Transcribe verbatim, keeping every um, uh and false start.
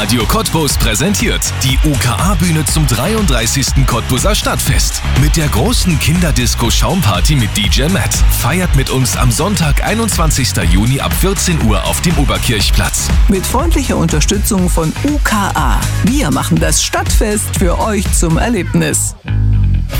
Radio Cottbus präsentiert die U K A-Bühne zum dreiunddreißigsten Cottbuser Stadtfest. Mit der großen Kinderdisco-Schaumparty mit D J Matt. Feiert mit uns am Sonntag, einundzwanzigsten Juni ab vierzehn Uhr auf dem Oberkirchplatz. Mit freundlicher Unterstützung von U K A. Wir machen das Stadtfest für euch zum Erlebnis.